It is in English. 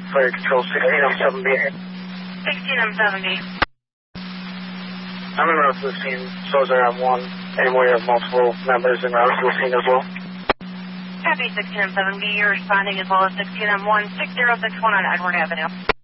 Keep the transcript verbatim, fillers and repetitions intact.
Fire Control sixteen M seven B. sixteen M seven B. I'm en route to the scene, so as I have one, and we have multiple members en route to the scene as well. Copy sixteen M seven B, you're responding as well as sixteen M one six zero six one on Edward Avenue.